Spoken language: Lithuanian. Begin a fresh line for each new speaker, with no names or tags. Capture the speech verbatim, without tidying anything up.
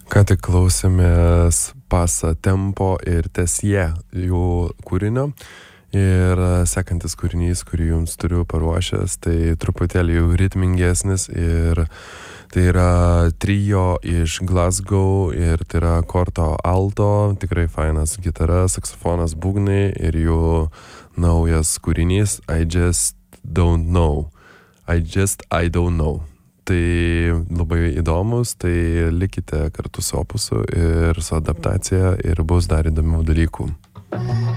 Ką tik klausėmės Pasa Tempo ir Tesie jų kūrinio. Ir sekantis kūrinys, kurį jums turiu paruošęs, tai truputėlį jau ritmingesnis ir tai yra trio iš Glasgow ir tai yra Corto Alto, tikrai fainas gitara, saksofonas, būgnai ir jų naujas kūrinys I Just Don't Know. I Just I Don't Know. Tai labai įdomus, tai likite kartu su Opusu ir su adaptacija ir bus dar įdomių dalykų.